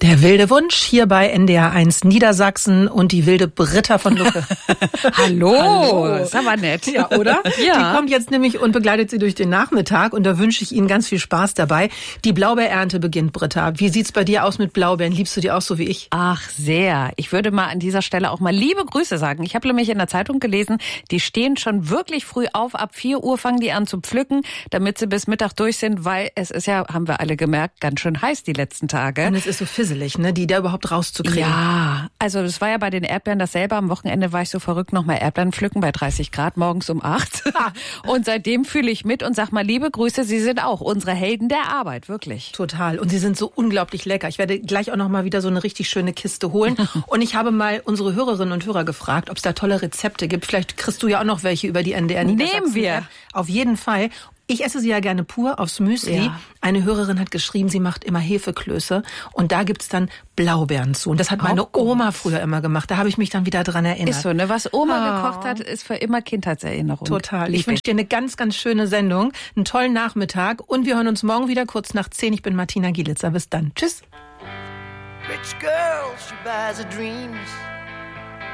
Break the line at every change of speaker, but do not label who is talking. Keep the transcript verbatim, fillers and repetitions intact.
Der wilde Wunsch hier bei N D R eins Niedersachsen und die wilde Britta von Lucke.
Hallo,
Hallo,
ist aber nett.
Ja, oder?
Ja.
Die kommt jetzt nämlich und begleitet sie durch den Nachmittag und da wünsche ich Ihnen ganz viel Spaß dabei. Die Blaubeerernte beginnt, Britta. Wie sieht's bei dir aus mit Blaubeeren? Liebst du die auch so wie ich?
Ach, sehr. Ich würde mal an dieser Stelle auch mal liebe Grüße sagen. Ich habe nämlich in der Zeitung gelesen, die stehen schon wirklich früh auf. Ab vier Uhr fangen die an zu pflücken, damit sie bis Mittag durch sind, weil es ist ja, haben wir alle gemerkt, ganz schön heiß die letzten Tage.
Und es ist so fisselig, ne, die da überhaupt rauszukriegen.
Ja, also das war ja bei den Erdbeeren dasselbe. Am Wochenende war ich so verrückt, nochmal Erdbeeren pflücken bei dreißig Grad morgens um acht. Und seitdem fühle ich mit und sag mal liebe Grüße, Sie sind auch unsere Helden der Arbeit, wirklich.
Total. Und sie sind so unglaublich lecker. Ich werde gleich auch noch mal wieder so eine richtig schöne Kiste holen. Und ich habe mal unsere Hörerinnen und Hörer gefragt, ob es da tolle Rezepte gibt. Vielleicht kriegst du ja auch noch welche über die N D R Niedersachsen.
Nehmen wir.
Auf jeden Fall. Ich esse sie ja gerne pur aufs Müsli. Ja. Eine Hörerin hat geschrieben, sie macht immer Hefeklöße und da gibt's dann Blaubeeren zu. Und das hat meine
oh,
Oma früher immer gemacht. Da habe ich mich dann wieder dran erinnert.
Ist so, ne? Was Oma
oh.
gekocht hat, ist für immer Kindheitserinnerung.
Total.
Liebe.
Ich wünsche dir eine ganz, ganz schöne Sendung, einen tollen Nachmittag und wir hören uns morgen wieder kurz nach zehn. Ich bin Martina Gielitzer. Bis dann. Tschüss.
Rich girl, she buys her dreams.